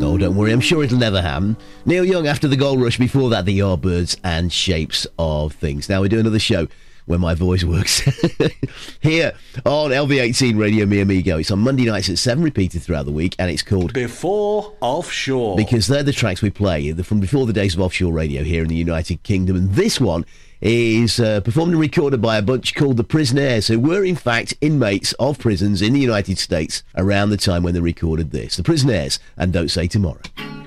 Oh, don't worry, I'm sure it'll never happen. Neil Young after the Gold Rush, before that the Yardbirds and Shapes of Things. Now we do another show when my voice works here on LV18 Radio Mi Amigo. It's on Monday nights at 7, repeated throughout the week, and it's called Before Offshore, because they're the tracks we play from before the days of offshore radio here in the United Kingdom. And this one is performed and recorded by a bunch called the Prisonaires, who were in fact inmates of prisons in the United States around the time when they recorded this. The Prisonaires and Don't Say Tomorrow.